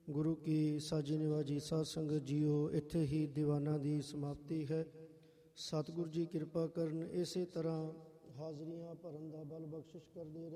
ਗੁਰੂ ਕੀ ਸਾਜੀ ਨਿਵਾਜੀ ਸਾਧ ਸੰਗਤ ਜੀਓ, ਇੱਥੇ ਹੀ ਦੀਵਾਨਾਂ ਦੀ ਸਮਾਪਤੀ ਹੈ। ਸਤਿਗੁਰੂ ਜੀ ਕਿਰਪਾ ਕਰਨ, ਇਸੇ ਤਰ੍ਹਾਂ ਹਾਜ਼ਰੀਆਂ ਭਰਨ ਦਾ ਬਲ ਬਖਸ਼ਿਸ਼ ਕਰਦੇ ਰਹਿਣ।